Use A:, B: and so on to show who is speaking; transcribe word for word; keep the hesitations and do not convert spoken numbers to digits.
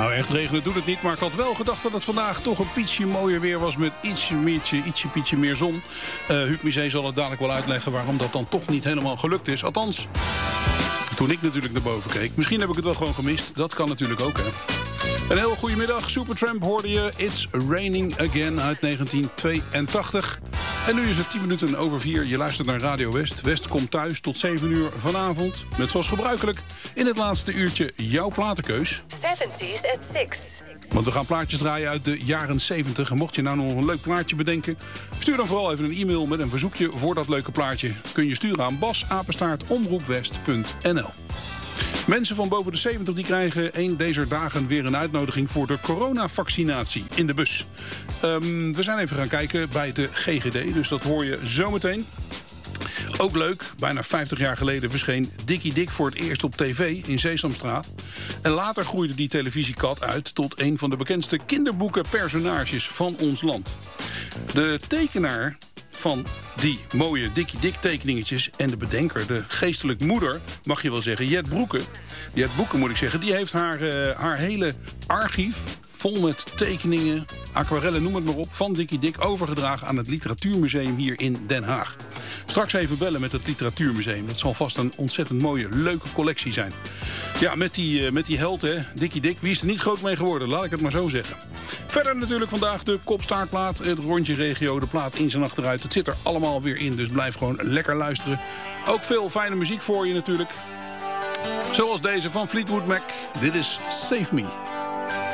A: Nou, echt regenen doet het niet, maar ik had wel gedacht dat het vandaag toch een pietje mooier weer was met ietsje, meertje, ietsje, pietje meer zon. Uh, Huub Misé zal het dadelijk wel uitleggen waarom dat dan toch niet helemaal gelukt is. Althans, toen ik natuurlijk naar boven keek. Misschien heb ik het wel gewoon gemist. Dat kan natuurlijk ook, hè. Een heel goedemiddag. Supertramp hoorde je It's Raining Again uit negentien tweeëntachtig. En nu is het tien minuten over vier. Je luistert naar Radio West. West komt thuis tot zeven uur vanavond. Met zoals gebruikelijk in het laatste uurtje jouw platenkeus.
B: seventies at six.
A: Want we gaan plaatjes draaien uit de jaren zeventig. En mocht je nou nog een leuk plaatje bedenken, stuur dan vooral even een e-mail met een verzoekje voor dat leuke plaatje. Kun je sturen aan bas apenstaart omroepwest punt n l. Mensen van boven de zeventig die krijgen een deze dagen weer een uitnodiging voor de coronavaccinatie in de bus. Um, we zijn even gaan kijken bij de G G D, dus dat hoor je zometeen. Ook leuk, bijna vijftig jaar geleden verscheen Dikkie Dik voor het eerst op tv in Sesamstraat. En later groeide die televisiekat uit tot een van de bekendste kinderboekenpersonages van ons land. De tekenaar van die mooie Dikkie Dik tekeningetjes en de bedenker, de geestelijk moeder, mag je wel zeggen, Jet Broeke. Jet Boeken moet ik zeggen, die heeft haar, uh, haar hele archief vol met tekeningen, aquarellen, noem het maar op, van Dikkie Dik overgedragen aan het Literatuurmuseum hier in Den Haag. Straks even bellen met het Literatuurmuseum. Dat zal vast een ontzettend mooie, leuke collectie zijn. Ja, met die, uh, met die held, hè, Dikkie Dik, wie is er niet groot mee geworden? Laat ik het maar zo zeggen. Verder natuurlijk vandaag de kopstaartplaat, het rondje regio, de plaat in zijn achteruit. Het zit er allemaal weer in, dus blijf gewoon lekker luisteren. Ook veel fijne muziek voor je natuurlijk. Zoals deze van Fleetwood Mac. Dit is Save Me.